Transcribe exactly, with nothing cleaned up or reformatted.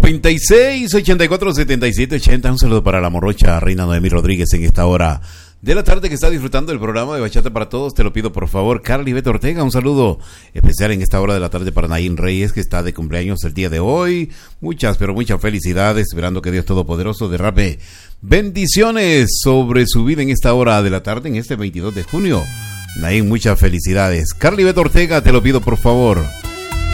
noventa y seis, ochenta y cuatro, setenta y siete, ochenta. Un saludo para la morocha Reina Noemí Rodríguez en esta hora de la tarde que está disfrutando del programa de Bachata para Todos. Te lo pido por favor. Carly Beto Ortega, un saludo especial en esta hora de la tarde para Naín Reyes, que está de cumpleaños el día de hoy. Muchas, pero muchas felicidades, esperando que Dios Todopoderoso derrame bendiciones sobre su vida en esta hora de la tarde, en este veintidós de junio. Naín, muchas felicidades. Carly Beto Ortega, te lo pido por favor.